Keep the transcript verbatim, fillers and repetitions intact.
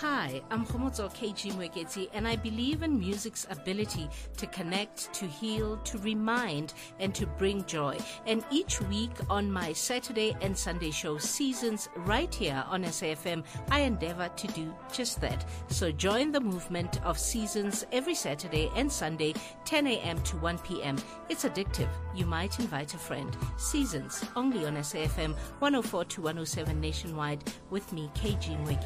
Hi, I'm Khomotso K G Mwekezi, and I believe in music's ability to connect, to heal, to remind, and to bring joy. And each week on my Saturday and Sunday show Seasons right here on S A F M, I endeavor to do just that. So join the movement of Seasons every Saturday and Sunday, ten a.m. to one p.m. It's addictive. You might invite a friend. Seasons, only on S A F M one oh four to one oh seven nationwide with me, K G Mwekezi.